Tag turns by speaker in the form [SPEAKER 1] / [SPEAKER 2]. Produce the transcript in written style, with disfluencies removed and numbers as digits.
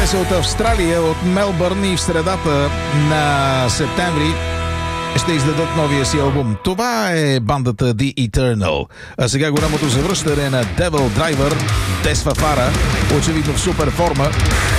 [SPEAKER 1] Те са от Австралия, от Мелбърн и в средата на септември ще издадат новия си албум. Това е бандата The Eternal. А сега голямото завръщане на Devil Driver, Тес Фафара, очевидно в супер форма.